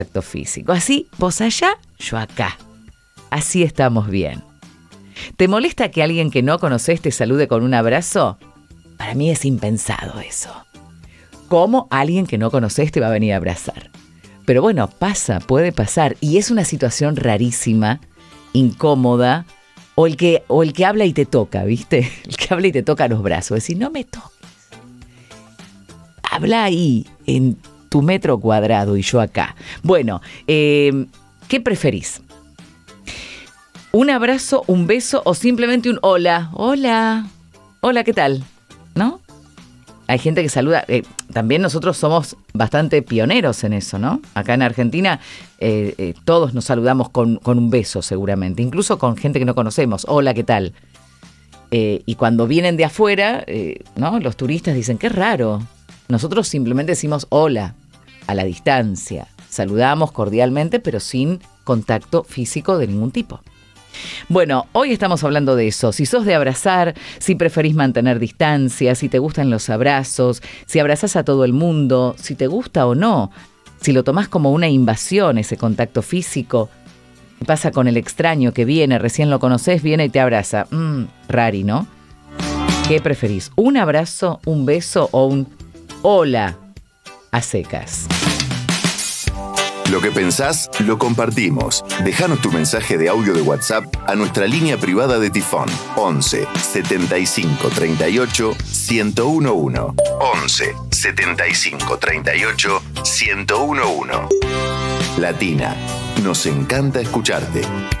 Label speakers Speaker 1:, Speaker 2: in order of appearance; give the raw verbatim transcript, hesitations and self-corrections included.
Speaker 1: contacto físico. Así, vos allá, yo acá. Así estamos bien. ¿Te molesta que alguien que no conoces te salude con un abrazo? Para mí es impensado eso. ¿Cómo alguien que no conoces te va a venir a abrazar? Pero bueno, pasa, puede pasar. Y es una situación rarísima, incómoda, o el que, o el que habla y te toca, ¿viste? El que habla y te toca los brazos. Decir, no me toques. Habla ahí, en tu metro cuadrado y yo acá. Bueno, eh, ¿qué preferís? ¿Un abrazo, un beso o simplemente un hola? Hola, hola, ¿qué tal? ¿No? Hay gente que saluda. Eh, también nosotros somos bastante pioneros en eso, ¿no? Acá en Argentina eh, eh, todos nos saludamos con, con un beso seguramente, incluso con gente que no conocemos. Hola, ¿qué tal? Eh, y cuando vienen de afuera, eh, ¿no? Los turistas dicen, qué raro. Nosotros simplemente decimos hola, a la distancia. Saludamos cordialmente, pero sin contacto físico de ningún tipo. Bueno, hoy estamos hablando de eso. Si sos de abrazar, si preferís mantener distancia, si te gustan los abrazos, si abrazás a todo el mundo, si te gusta o no, si lo tomás como una invasión ese contacto físico. ¿Qué pasa con el extraño que viene, recién lo conocés, viene y te abraza? Mmm, rari, ¿no? ¿Qué preferís? ¿Un abrazo, un beso o un hola a secas?
Speaker 2: Lo que pensás, lo compartimos. Déjanos tu mensaje de audio de WhatsApp a nuestra línea privada de Tifón. once setenta y cinco treinta y ocho ciento uno. once setenta y cinco treinta y ocho ciento uno. Latina, nos encanta escucharte.